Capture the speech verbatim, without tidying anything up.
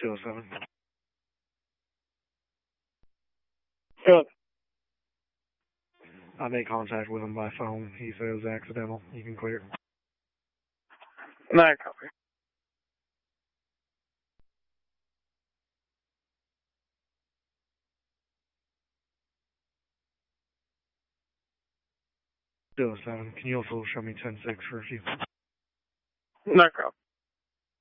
two oh seven. Good. I made contact with him by phone. He said it was accidental. You can clear. No, copy. two oh seven. Can you also show me ten six for a few? No copy.